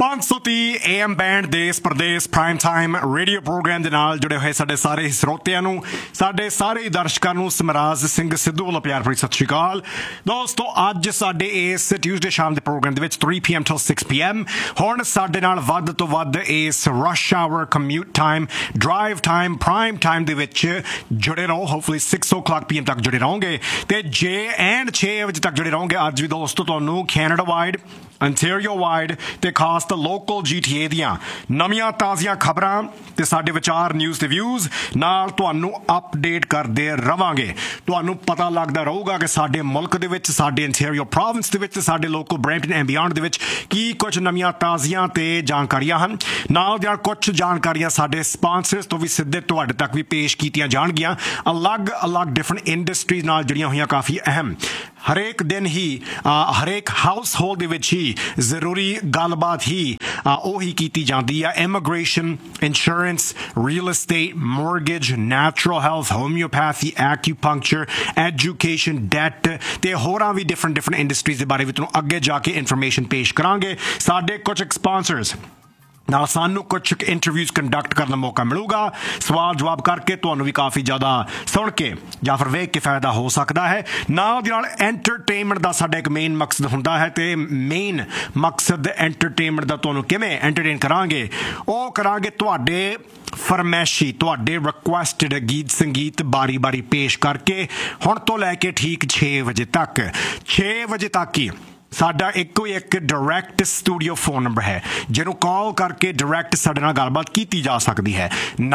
530 AM band ਦੇਸ਼ Pradesh prime time radio programme ਦੇ ਨਾਲ ਜੁੜੇ ਹੋਏ ਸਾਡੇ ਸਾਰੇ ਸਰੋਤਿਆਂ ਨੂੰ, ਸਾਡੇ ਸਾਰੇ ਦਰਸ਼ਕਾਂ ਨੂੰ ਸਮਰਾਜ ਸਿੰਘ ਸਿੱਧੂ ਵੱਲੋਂ ਪਿਆਰ ਭਰੀ ਸਤਿ ਸ਼੍ਰੀ ਅਕਾਲ। ਦੋਸਤੋ, ਅੱਜ ਸਾਡੇ ਇਸ ਟਿਊਜ਼ਡੇ ਸ਼ਾਮ ਦੇ ਪ੍ਰੋਗਰਾਮ ਦੇ ਵਿੱਚ 3 PM till 6 PM ਹੁਣ ਸਾਡੇ ਨਾਲ ਵੱਧ ਤੋਂ ਵੱਧ ਇਸ rush hour commute time, drive time, prime time ਦੇ ਵਿੱਚ ਜੁੜੇ ਰਹੋ। ਹੋਪਫੁਲੀ 6 o'clock PM ਤੱਕ ਜੁੜੇ ਰਹੋਗੇ ਤੇ ਜੇ 6 ਵਜੇ ਤੱਕ ਜੁੜੇ ਰਹੋਗੇ। ਅੱਜ ਵੀ ਦੋਸਤੋ ਤੁਹਾਨੂੰ ਕੈਨੇਡਾ ਵਾਈਡ, ਅੰਟੈਰੀਓ ਵਾਈਡ ਤੇ ਖਾਸ ਤਾਂ ਲੋਕਲ GTA ਦੀਆਂ ਨਵੀਆਂ ਤਾਜ਼ੀਆਂ ਖਬਰਾਂ ਤੇ ਸਾਡੇ ਵਿਚਾਰ, ਨਿਊਜ਼ ਤੇ ਵਿਊਜ਼ ਨਾਲ ਤੁਹਾਨੂੰ ਅਪਡੇਟ ਕਰਦੇ ਰਵਾਂਗੇ। ਤੁਹਾਨੂੰ ਪਤਾ ਲੱਗਦਾ ਰਹੂਗਾ ਕਿ ਸਾਡੇ ਮੁਲਕ ਦੇ ਵਿੱਚ, ਸਾਡੇ ਅੰਟੈਰੀਓ ਪ੍ਰੋਵਿੰਸ ਦੇ ਵਿੱਚ ਤੇ ਸਾਡੇ ਲੋਕਲ ਬਰੈਂਪਟਨ ਐਂਡ ਬਿਯੋਂਡ ਦੇ ਵਿੱਚ ਕੀ ਕੁਝ ਨਵੀਆਂ ਤਾਜ਼ੀਆਂ ਤੇ ਜਾਣਕਾਰੀਆਂ ਹਨ। ਨਾਲ ਦੀਆਂ ਕੁਝ ਜਾਣਕਾਰੀਆਂ ਸਾਡੇ ਸਪਾਂਸਰਸ ਤੋਂ ਵੀ ਸਿੱਧੇ ਤੁਹਾਡੇ ਤੱਕ ਵੀ ਪੇਸ਼ ਕੀਤੀਆਂ ਜਾਣਗੀਆਂ। ਅਲੱਗ ਡਿਫਰੈਂਟ ਇੰਡਸਟਰੀਜ਼ ਨਾਲ ਜੁੜੀਆਂ ਹੋਈਆਂ ਕਾਫੀ ਅਹਿਮ, ਹਰੇਕ ਦਿਨ ਹੀ ਹਰੇਕ ਹਾਊਸ ਹੋਲਡ ਦੇ ਵਿੱਚ ਹੀ ਜ਼ਰੂਰੀ ਗੱਲਬਾਤ ਹੀ ਉਹੀ ਕੀਤੀ ਜਾਂਦੀ ਆ। Immigration, insurance, real estate, mortgage, natural health, homeopathy, acupuncture, education, debt ਤੇ ਹੋਰਾਂ ਵੀ ਡਿਫਰੈਂਟ ਇੰਡਸਟਰੀਜ਼ ਦੇ ਬਾਰੇ ਵੀ ਤੁਹਾਨੂੰ ਅੱਗੇ ਜਾ ਕੇ ਇਨਫੋਰਮੇਸ਼ਨ ਪੇਸ਼ ਕਰਾਂਗੇ। ਸਾਡੇ ਕੁਝ ਸਪਾਂਸਰਸ ਨਾਲ ਸਾਨੂੰ ਕੁਝ ਇੰਟਰਵਿਊਜ਼ ਕੰਡਕਟ ਕਰਨ ਦਾ ਮੌਕਾ ਮਿਲੂਗਾ। ਸਵਾਲ ਜਵਾਬ ਕਰਕੇ ਤੁਹਾਨੂੰ ਵੀ ਕਾਫੀ ਜ਼ਿਆਦਾ ਸੁਣ ਕੇ ਜਾਂ ਫਿਰ ਵੇਖ ਕੇ ਫਾਇਦਾ ਹੋ ਸਕਦਾ ਹੈ। ਨਾਲ ਦੀ ਨਾਲ ਐਂਟਰਟੇਨਮੈਂਟ ਦਾ ਸਾਡਾ ਇੱਕ ਮੇਨ ਮਕਸਦ ਹੁੰਦਾ ਹੈ ਤੇ ਮੇਨ ਮਕਸਦ ਐਂਟਰਟੇਨਮੈਂਟ ਦਾ ਤੁਹਾਨੂੰ ਕਿਵੇਂ ਐਂਟਰਟੇਨ ਕਰਾਂਗੇ, ਉਹ ਕਰਾਂਗੇ ਤੁਹਾਡੇ ਫਰਮੈਸ਼ੀ, ਤੁਹਾਡੇ ਰਿਕੁਐਸਟਡ ਗੀਤ ਸੰਗੀਤ ਬਾਰੀ ਪੇਸ਼ ਕਰਕੇ ਹੁਣ ਤੋਂ ਲੈ ਕੇ ਠੀਕ 6 ਵਜੇ ਤੱਕ ਹੀ ਸਾਡਾ ਇੱਕੋ ਇੱਕ ਡਾਇਰੈਕਟ ਸਟੂਡੀਓ ਫੋਨ ਨੰਬਰ ਹੈ ਜਿਹਨੂੰ ਕਾਲ ਕਰਕੇ ਡਾਇਰੈਕਟ ਸਾਡੇ ਨਾਲ ਗੱਲਬਾਤ ਕੀਤੀ ਜਾ ਸਕਦੀ ਹੈ।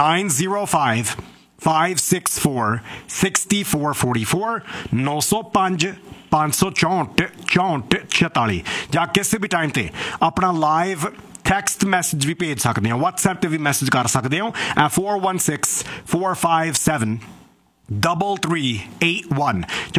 905-564-6444 905-564-6444 ਜਾਂ ਕਿਸੇ ਵੀ ਟਾਈਮ ਤੇ ਆਪਣਾ ਲਾਈਵ ਟੈਕਸਟ ਮੈਸੇਜ ਵੀ ਭੇਜ ਸਕਦੇ ਹੋ। WhatsApp ਤੇ ਵੀ ਮੈਸੇਜ ਕਰ ਸਕਦੇ ਹੋ 416-457 3381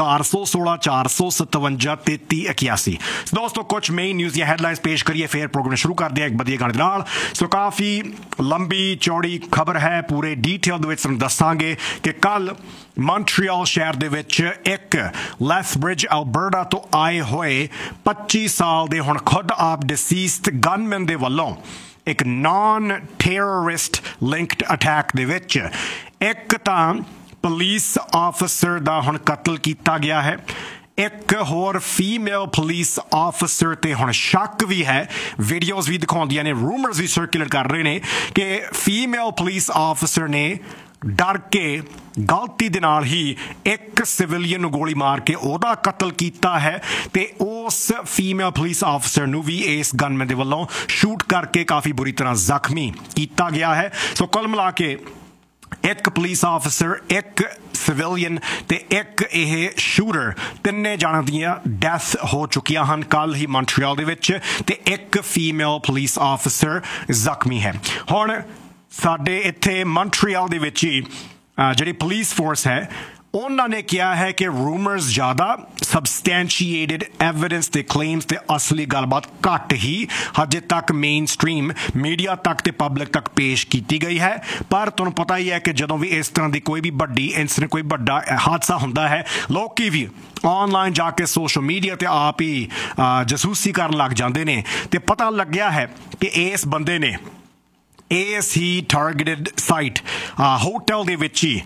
416-457-3381। ਦੋਸਤੋ, ਕੁਝ ਮੇਨ ਨਿਊਜ਼ ਦੀਆਂ ਹੈਡਲਾਈਨਸ ਪੇਸ਼ ਕਰੀਏ, ਫਿਰ ਪ੍ਰੋਗਰਾਮ ਸ਼ੁਰੂ ਕਰਦੇ ਹਾਂ ਇੱਕ ਵਧੀਆ ਗਾਣੇ ਦੇ ਨਾਲ। ਸੋ ਕਾਫੀ ਲੰਬੀ ਚੌੜੀ ਖਬਰ ਹੈ, ਪੂਰੇ ਡੀਟੇਲ ਦੇ ਵਿੱਚ ਤੁਹਾਨੂੰ ਦੱਸਾਂਗੇ ਕਿ ਕੱਲ ਮੌਂਟਰੀਅਲ ਸ਼ਹਿਰ ਦੇ ਵਿੱਚ ਇੱਕ ਲੈਥਬ੍ਰਿਜ ਅਲਬਰਟਾ ਤੋਂ ਆਏ ਹੋਏ 25 ਸਾਲ ਦੇ ਹੁਣ ਖੁਦ ਆਪ ਡਿਸੀਸਡ ਗਨਮੈਨ ਦੇ ਵੱਲੋਂ ਇੱਕ ਨਾਨ ਟੈਰਰਿਸਟ ਲਿੰਕਡ ਅਟੈਕ ਦੇ ਵਿੱਚ ਇੱਕ ਤਾਂ ਪੁਲਿਸ ਆਫਿਸਰ ਦਾ ਹੁਣ ਕਤਲ ਕੀਤਾ ਗਿਆ ਹੈ, ਇੱਕ ਹੋਰ ਫੀਮੇਲ ਪੁਲਿਸ ਆਫਿਸਰ ਤੇ ਹੁਣ ਸ਼ੱਕ ਵੀ ਹੈ। ਵੀਡੀਓਜ਼ ਵੀ ਦਿਖਾਉਂਦੀਆਂ ਨੇ, ਰੂਮਰਸ ਵੀ ਸਰਕੂਲੇਟ ਕਰ ਰਹੇ ਨੇ ਕਿ ਫੀਮੇਲ ਪੁਲਿਸ ਆਫਿਸਰ ਨੇ ਡਰ ਕੇ ਗਲਤੀ ਦੇ ਨਾਲ ਹੀ ਇੱਕ ਸਿਵਿਲੀਅਨ ਨੂੰ ਗੋਲੀ ਮਾਰ ਕੇ ਉਹਦਾ ਕਤਲ ਕੀਤਾ ਹੈ ਤੇ ਉਸ ਫੀਮੇਲ ਪੁਲਿਸ ਆਫਿਸਰ ਨੂੰ ਵੀ ਇਸ ਗਨਮੈਨ ਦੇ ਵੱਲੋਂ ਸ਼ੂਟ ਕਰਕੇ ਕਾਫੀ ਬੁਰੀ ਤਰ੍ਹਾਂ ਜ਼ਖਮੀ ਕੀਤਾ ਗਿਆ ਹੈ। ਸੋ ਕੁੱਲ ਮਿਲਾ ਕੇ ਇੱਕ ਪੁਲਿਸ ਆਫਿਸਰ, ਇੱਕ ਸਿਵਿਲੀਅਨ ਤੇ ਇੱਕ ਇਹ ਸ਼ੂਟਰ, ਤਿੰਨੇ ਜਣਾਂ ਦੀਆਂ ਡੈਥ ਹੋ ਚੁੱਕੀਆਂ ਹਨ ਕੱਲ ਹੀ ਮੌਂਟਰੀਅਲ ਦੇ ਵਿੱਚ ਤੇ ਇੱਕ ਫੀਮੇਲ ਪੁਲਿਸ ਆਫਿਸਰ ਜ਼ਖਮੀ ਹੈ। ਹੁਣ ਸਾਡੇ ਇੱਥੇ ਮੌਂਟਰੀਅਲ ਦੇ ਵਿੱਚ ਹੀ ਜਿਹੜੀ ਪੁਲਿਸ ਫੋਰਸ ਹੈ ਉਹਨਾਂ ਨੇ ਕਿਹਾ ਹੈ ਕਿ ਰੂਮਰਸ ਜ਼ਿਆਦਾ, ਸਬਸਟੈਂਸ਼ੀਏਟਡ ਐਵੀਡੈਂਸ ਤੇ ਕਲੇਮਸ ਤੇ ਅਸਲੀ ਗੱਲਬਾਤ ਘੱਟ ਹੀ ਹਜੇ ਤੱਕ ਮੇਨ ਸਟ੍ਰੀਮ ਮੀਡੀਆ ਤੱਕ ਤੇ ਪਬਲਿਕ ਤੱਕ ਪੇਸ਼ ਕੀਤੀ ਗਈ ਹੈ। ਪਰ ਤੁਹਾਨੂੰ ਪਤਾ ਹੀ ਹੈ ਕਿ ਜਦੋਂ ਵੀ ਇਸ ਤਰ੍ਹਾਂ ਦੀ ਕੋਈ ਵੀ ਵੱਡੀ ਇਨਸੀਡੈਂਟ, ਕੋਈ ਵੱਡਾ ਹਾਦਸਾ ਹੁੰਦਾ ਹੈ, ਲੋਕੀ ਵੀ ਆਨਲਾਈਨ ਜਾ ਕੇ ਸੋਸ਼ਲ ਮੀਡੀਆ ਤੇ ਆਪ ਹੀ ਜਾਸੂਸੀ ਕਰਨ ਲੱਗ ਜਾਂਦੇ ਨੇ ਤੇ ਪਤਾ ਲੱਗਿਆ ਹੈ ਕਿ ਇਸ ਬੰਦੇ ਨੇ ਇਸ ਹੀ ਟਾਰਗੇਟਡ ਸਾਈਟ ਹੋਟਲ ਦੇ ਵਿੱਚ ਹੀ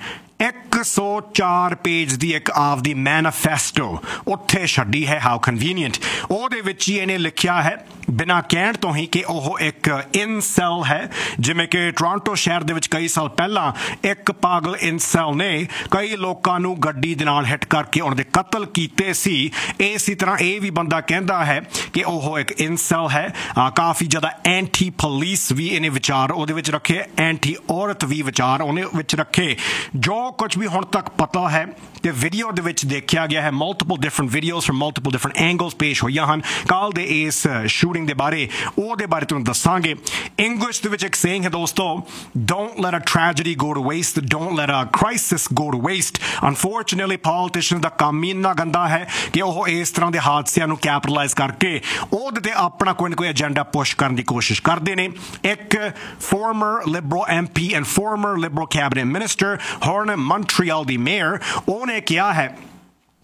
104 ਪੇਜ ਦੀ ਇੱਕ ਆਪਦੀ ਮੈਨੀਫੈਸਟੋ ਉੱਥੇ ਛੱਡੀ ਹੈ। How convenient. ਉਹਦੇ ਵਿੱਚ ਹੀ ਇਹਨੇ ਲਿਖਿਆ ਹੈ ਬਿਨਾਂ ਕਹਿਣ ਤੋਂ ਹੀ ਕਿ ਉਹ ਇੱਕ ਇਨਸੈਲ ਹੈ। ਜਿਵੇਂ ਕਿ ਟੋਰਾਂਟੋ ਸ਼ਹਿਰ ਦੇ ਵਿੱਚ ਕਈ ਸਾਲ ਪਹਿਲਾਂ ਇੱਕ ਪਾਗਲ ਇਨਸੈਲ ਨੇ ਕਈ ਲੋਕਾਂ ਨੂੰ ਗੱਡੀ ਦੇ ਨਾਲ ਹਿੱਟ ਕਰਕੇ ਉਹਨਾਂ ਦੇ ਕਤਲ ਕੀਤੇ ਸੀ। ਇਸੇ ਤਰ੍ਹਾਂ ਇਹ ਵੀ ਬੰਦਾ ਕਹਿੰਦਾ ਹੈ ਕਿ ਉਹ ਇੱਕ ਇਨਸੈਲ ਹੈ। ਕਾਫੀ ਜ਼ਿਆਦਾ ਐਂਟੀ ਪੁਲਿਸ ਵੀ ਇਹਨੇ ਵਿਚਾਰ ਉਹਦੇ ਵਿੱਚ ਰੱਖੇ, ਐਂਟੀ ਔਰਤ ਵੀ ਵਿਚਾਰ ਉਹਨੇ ਵਿੱਚ ਰੱਖੇ। ਜੋ ਕੁਝ ਵੀ ਹੁਣ ਤੱਕ ਪਤਾ ਹੈ ਤੇ ਵੀਡੀਓ ਦੇ ਵਿੱਚ ਦੇਖਿਆ ਗਿਆ ਹੈ, multiple different videos firm multiple different angles ਪੇਸ਼ ਹੋਈਆਂ ਹਨ ਕੱਲ ਦੇ ਇਸ ਸ਼ੂਟਿੰਗ ਦੇ ਬਾਰੇ। ਉਹਦੇ ਬਾਰੇ ਤੁਹਾਨੂੰ ਦੱਸਾਂਗੇ। ਇੰਗਲਿਸ਼ ਦੇ ਵਿੱਚ ਇੱਕ ਸੇਇੰਗ ਹੈ ਦੋਸਤੋ, don't light a tragedy go to waste, don't light a crisis go to waste. Unfortunately politician ਦਾ ਕੰਮ ਹੀ ਇੰਨਾ ਗੰਦਾ ਹੈ ਕਿ ਉਹ ਇਸ ਤਰ੍ਹਾਂ ਦੇ ਹਾਦਸਿਆਂ ਨੂੰ ਕੈਪੀਟਲਾਈਜ਼ ਕਰਕੇ ਉਹਦੇ ਤੇ ਆਪਣਾ ਕੋਈ ਨਾ ਕੋਈ ਏਜੰਡਾ ਪੁਸ਼ ਕਰਨ ਦੀ ਕੋਸ਼ਿਸ਼ ਕਰਦੇ ਨੇ। ਇੱਕ farmer Liberal MP and farmer Liberal cabinet minister ਹੁਣ ਮੌਂਟਰੀਅਲ ਦੀ ਮੇਅਰ, ਉਹਨੇ ਕਿਹਾ ਹੈ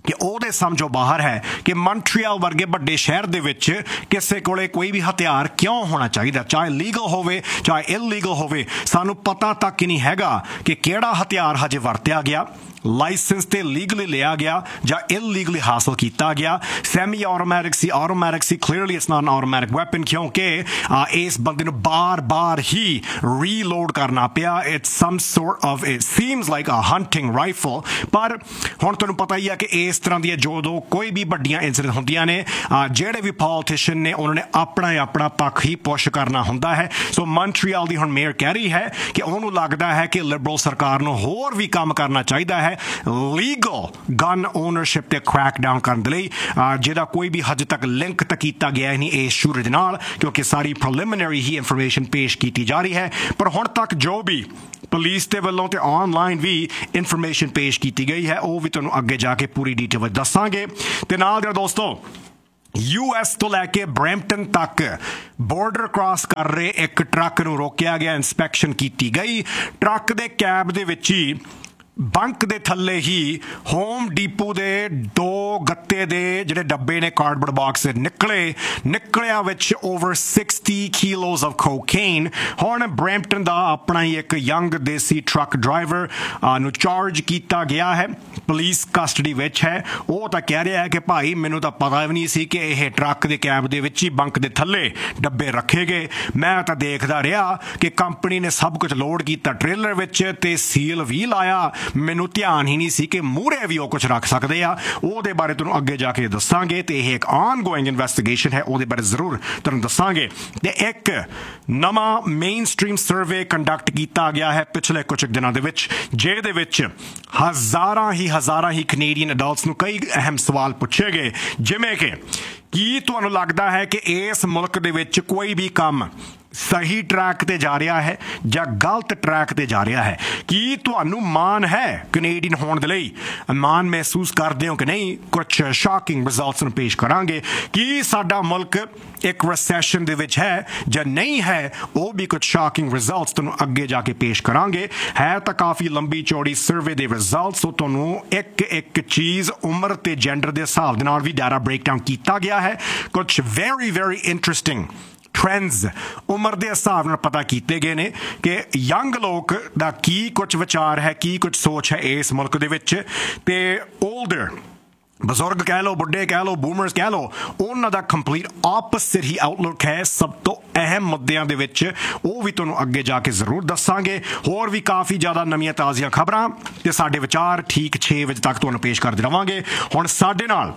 कि ਉਹਦੇ ਸਮਝੋ ਬਾਹਰ ਹੈ ਕਿ ਮੌਂਟਰੀਅਲ ਵਰਗੇ ਵੱਡੇ ਸ਼ਹਿਰ ਦੇ ਵਿੱਚ ਕਿਸੇ ਕੋਲੇ ਕੋਈ ਵੀ ਹਥਿਆਰ ਕਿਉਂ ਹੋਣਾ ਚਾਹੀਦਾ, ਚਾਹੇ ਲੀਗਲ ਹੋਵੇ ਚਾਹੇ ਇਲੀਗਲ ਹੋਵੇ। ਸਾਨੂੰ ਪਤਾ ਤੱਕ ਹੀ ਨਹੀਂ ਹੈਗਾ ਕਿ ਕਿਹੜਾ ਹਥਿਆਰ ਹਜੇ ਵਰਤਿਆ ਗਿਆ, ਲਾਇਸੈਂਸ ਤੇ ਲੀਗਲੀ ਲਿਆ ਗਿਆ ਜਾਂ ਇਲੀਗਲੀ ਹਾਸਲ ਕੀਤਾ ਗਿਆ। Semi automatic C, automatic C, clearly it's not N automatic weapon ਕਿਉਂਕਿ ਇਸ ਬੰਦੇ ਨੂੰ ਬਾਰ-ਬਾਰ ਹੀ ਰੀਲੋਡ ਕਰਨਾ ਪਿਆ। It's sum sort of it seems like a hunting rifle. ਪਰ ਹੁਣ ਤੁਹਾਨੂੰ ਪਤਾ ਹੀ ਹੈ ਕਿ ਇਸ ਤਰ੍ਹਾਂ ਦੀਆਂ ਜਦੋਂ ਕੋਈ ਵੀ ਵੱਡੀਆਂ ਇੰਸੀਡੈਂਟ ਹੁੰਦੀਆਂ ਨੇ, ਜਿਹੜੇ ਵੀ ਪੋਲੀਟੀਸ਼ੀਅਨ ਨੇ ਉਹਨਾਂ ਨੇ ਆਪਣਾ ਪੱਖ ਹੀ ਪੁਸ਼ ਕਰਨਾ ਹੁੰਦਾ ਹੈ। ਸੋ ਮੌਂਟਰੀਅਲ ਦੀ ਹੁਣ ਮੇਅਰ ਕਹਿ ਰਹੀ ਹੈ ਕਿ ਉਹਨੂੰ ਲੱਗਦਾ ਹੈ ਕਿ ਲਿਬਰਲ ਸਰਕਾਰ ਨੂੰ ਹੋਰ ਵੀ ਕੰਮ ਕਰਨਾ ਚਾਹੀਦਾ ਹੈ ਲੀਗਲ ਗਨ ਓਨਰਸ਼ਿਪ ਤੇ ਕ੍ਰੈਕ ਡਾਊਨ ਕਰਨ ਦੇ ਲਈ, ਜਿਹਦਾ ਕੋਈ ਵੀ ਹਜੇ ਤੱਕ ਲਿੰਕ ਤਾਂ ਕੀਤਾ ਗਿਆ ਨਹੀਂ ਇਸ ਸ਼ੂਰੇ ਦੇ ਨਾਲ ਕਿਉਂਕਿ ਸਾਰੀ ਪ੍ਰੀਲਿਮਿਨਰੀ ਹੀ ਇਨਫੋਰਮੇਸ਼ਨ ਪੇਸ਼ ਕੀਤੀ ਜਾ ਰਹੀ ਹੈ। ਪਰ ਹੁਣ ਤੱਕ ਜੋ ਵੀ ਪੁਲਿਸ ਦੇ ਵੱਲੋਂ ਤੇ ਆਨਲਾਈਨ ਵੀ ਇਨਫੋਰਮੇਸ਼ਨ ਪੇਸ਼ ਕੀਤੀ ਗਈ ਹੈ ਉਹ ਵੀ ਤੁਹਾਨੂੰ ਅੱਗੇ ਜਾ ਕੇ ਪੂਰੀ ਡੀਟੇਲ ਵਿੱਚ ਦੱਸਾਂਗੇ। ਤੇ ਨਾਲ ਦੇ ਦੋਸਤੋ, US ਤੋਂ ਲੈ ਕੇ ਬਰੈਂਪਟਨ ਤੱਕ ਬਾਰਡਰ ਕ੍ਰਾਸ ਕਰ ਰਹੇ ਇੱਕ ਟਰੱਕ ਨੂੰ ਰੋਕਿਆ ਗਿਆ, ਇਨਸਪੈਕਸ਼ਨ ਕੀਤੀ ਗਈ। ਟਰੱਕ ਦੇ ਕੈਬ ਦੇ ਵਿੱਚ ਹੀ ਬੰਕ ਦੇ ਥੱਲੇ ਹੀ ਹੋਮ ਡੀਪੋ ਦੇ 2 ਗੱਤੇ ਦੇ ਜਿਹੜੇ ਡੱਬੇ ਨੇ ਕਾਰਡਬੋਰਡ ਬਾਕਸ ਨਿਕਲਿਆ ਵਿੱਚ ਓਵਰ 60 ਕਿਲੋਜ਼ ਆਫ ਕੋਕੇਨ। ਹੁਣ ਬਰੈਂਪਟਨ ਦਾ ਆਪਣਾ ਹੀ ਇੱਕ ਯੰਗ ਦੇਸੀ ਟਰੱਕ ਡਰਾਈਵਰ ਨੂੰ ਚਾਰਜ ਕੀਤਾ ਗਿਆ ਹੈ, ਪੁਲਿਸ ਕਸਟਡੀ ਵਿੱਚ ਹੈ। ਉਹ ਤਾਂ ਕਹਿ ਰਿਹਾ ਹੈ ਕਿ ਭਾਈ ਮੈਨੂੰ ਤਾਂ ਪਤਾ ਵੀ ਨਹੀਂ ਸੀ ਕਿ ਇਹ ਟਰੱਕ ਦੇ ਕੈਬ ਦੇ ਵਿੱਚ ਹੀ ਬੰਕ ਦੇ ਥੱਲੇ ਡੱਬੇ ਰੱਖੇ ਗਏ। ਮੈਂ ਤਾਂ ਦੇਖਦਾ ਰਿਹਾ ਕਿ ਕੰਪਨੀ ਨੇ ਸਭ ਕੁਝ ਲੋਡ ਕੀਤਾ ਟ੍ਰੇਲਰ ਵਿੱਚ ਤੇ ਸੀਲ ਵੀ ਲਾਇਆ, ਮੈਨੂੰ ਧਿਆਨ ਹੀ ਨਹੀਂ ਸੀ ਕਿ ਮੂਹਰੇ ਵੀ ਉਹ ਕੁਝ ਰੱਖ ਸਕਦੇ ਆ। ਉਹਦੇ ਬਾਰੇ ਤੁਹਾਨੂੰ ਅੱਗੇ ਜਾ ਕੇ ਦੱਸਾਂਗੇ ਤੇ ਇਹ ਇੱਕ ਆਨਗੋਇੰਗ ਇਨਵੈਸਟੀਗੇਸ਼ਨ ਹੈ, ਉਹਦੇ ਬਾਰੇ ਜ਼ਰੂਰ ਤੁਹਾਨੂੰ ਦੱਸਾਂਗੇ। ਤੇ ਇੱਕ ਨਵਾਂ ਮੇਨ ਸਟ੍ਰੀਮ ਸਰਵੇ ਕੰਡਕਟ ਕੀਤਾ ਗਿਆ ਹੈ ਪਿਛਲੇ ਕੁਝ ਦਿਨਾਂ ਦੇ ਵਿੱਚ, ਜਿਹਦੇ ਵਿੱਚ ਹਜ਼ਾਰਾਂ ਹੀ ਕੈਨੇਡੀਅਨ ਅਡਲਟਸ ਨੂੰ ਕਈ ਅਹਿਮ ਸਵਾਲ ਪੁੱਛੇ ਗਏ, ਜਿਵੇਂ ਕਿ ਕੀ ਤੁਹਾਨੂੰ ਲੱਗਦਾ ਹੈ ਕਿ ਇਸ ਮੁਲਕ ਦੇ ਵਿੱਚ ਕੋਈ ਵੀ ਕੰਮ ਸਹੀ ਟਰੈਕ ਤੇ ਜਾ ਰਿਹਾ ਹੈ ਜਾਂ ਗਲਤ ਟਰੈਕ ਤੇ ਜਾ ਰਿਹਾ ਹੈ? ਕੀ ਤੁਹਾਨੂੰ ਮਾਣ ਹੈ ਕੈਨੇਡੀਅਨ ਹੋਣ ਦੇ ਲਈ? ਮਾਣ ਮਹਿਸੂਸ ਕਰਦੇ ਹੋ ਕਿ ਨਹੀਂ? ਕੁਝ ਸ਼ੌਕਿੰਗ ਰਿਜ਼ਲਟਸ ਨੂੰ ਪੇਸ਼ ਕਰਾਂਗੇ। ਕੀ ਸਾਡਾ ਮੁਲਕ ਇੱਕ ਰੈਸੈਸ਼ਨ ਦੇ ਵਿੱਚ ਹੈ ਜਾਂ ਨਹੀਂ ਹੈ? ਉਹ ਵੀ ਕੁਝ ਸ਼ੌਕਿੰਗ ਰਿਜ਼ਲਟਸ ਤੁਹਾਨੂੰ ਅੱਗੇ ਜਾ ਕੇ ਪੇਸ਼ ਕਰਾਂਗੇ। ਹੈ ਤਾਂ ਕਾਫੀ ਲੰਬੀ ਚੌੜੀ ਸਰਵੇ ਦੇ ਰਿਜ਼ਲਟਸ, ਉਹ ਤੁਹਾਨੂੰ ਇੱਕ ਚੀਜ਼ ਉਮਰ ਤੇ ਜੈਂਡਰ ਦੇ ਹਿਸਾਬ ਦੇ ਨਾਲ ਵੀ ਡਾਟਾ ਬ੍ਰੇਕਡਾਊਨ ਕੀਤਾ ਗਿਆ ਹੈ। ਕੁਝ ਵੈਰੀ ਇੰਟਰਸਟਿੰਗ ਟ੍ਰੈਂਡਸ ਉਮਰ ਦੇ ਹਿਸਾਬ ਨਾਲ ਪਤਾ ਕੀਤੇ ਗਏ ਨੇ ਕਿ ਯੰਗ ਲੋਕ ਦਾ ਕੀ ਕੁਝ ਵਿਚਾਰ ਹੈ, ਕੀ ਕੁਝ ਸੋਚ ਹੈ ਇਸ ਮੁਲਕ ਦੇ ਵਿੱਚ, ਤੇ ਓਲਡਰ ਬਜ਼ੁਰਗ ਕਹਿ ਲਓ, ਬੁੱਢੇ ਕਹਿ ਲਓ, ਬੂਮਰਸ ਕਹਿ ਲਓ, ਉਹਨਾਂ ਦਾ ਕੰਪਲੀਟ ਆਪੋਜ਼ਿਟ ਹੀ ਆਊਟਲੁੱਕ ਹੈ ਸਭ ਤੋਂ ਅਹਿਮ ਮੁੱਦਿਆਂ ਦੇ ਵਿੱਚ। ਉਹ ਵੀ ਤੁਹਾਨੂੰ ਅੱਗੇ ਜਾ ਕੇ ਜ਼ਰੂਰ ਦੱਸਾਂਗੇ। ਹੋਰ ਵੀ ਕਾਫੀ ਜ਼ਿਆਦਾ ਨਵੀਆਂ ਤਾਜ਼ੀਆਂ ਖਬਰਾਂ ਤੇ ਸਾਡੇ ਵਿਚਾਰ ਠੀਕ 6 ਵਜੇ ਤੱਕ ਤੁਹਾਨੂੰ ਪੇਸ਼ ਕਰਦੇ ਰਵਾਂਗੇ। ਹੁਣ ਸਾਡੇ ਨਾਲ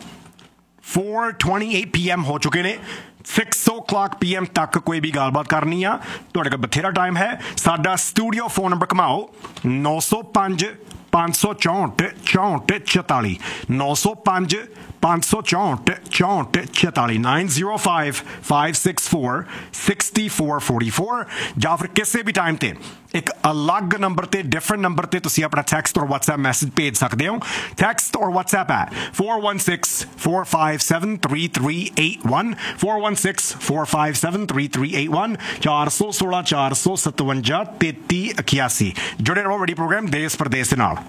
4:28 PM ਹੋ ਚੁੱਕੇ ਨੇ, 6 o'clock PM ਤੱਕ ਕੋਈ ਵੀ ਗੱਲਬਾਤ ਕਰਨੀ ਆ ਤੁਹਾਡੇ ਕੋਲ ਬਥੇਰਾ ਟਾਈਮ ਹੈ। ਸਾਡਾ ਸਟੂਡੀਓ ਫੋਨ ਨੰਬਰ ਘਮਾਓ 905 564 6444 905 564 6444 905 564 6444 ਜਾਂ ਫਿਰ ਕਿਸੇ ਵੀ ਟਾਈਮ ਤੇ ਇੱਕ ਅਲੱਗ ਨੰਬਰ ਤੇ ਡਿਫਰੈਂਟ ਨੰਬਰ ਤੇ ਤੁਸੀਂ ਆਪਣਾ ਟੈਕਸਟ ਔਰ WhatsApp ਮੈਸੇਜ ਭੇਜ ਸਕਦੇ ਹੋ। ਟੈਕਸਟ ਔਰ WhatsApp ਹੈ 416-457-3381 416-457-3381 416 457 3381। ਜੁੜੇ ਰਹੋ ਵੱਡੀ ਪ੍ਰੋਗਰਾਮ ਦੇਸ਼ ਪ੍ਰਦੇਸ਼ ਦੇ ਨਾਲ।